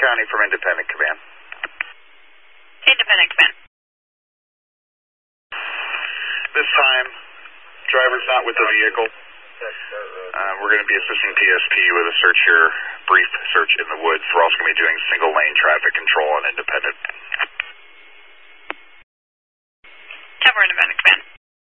County from Independent Command. Independent Command. This time, driver's not with the vehicle. We're going to be assisting TSP with a search here, brief search in the woods. We're also going to be doing single lane traffic control on Independent.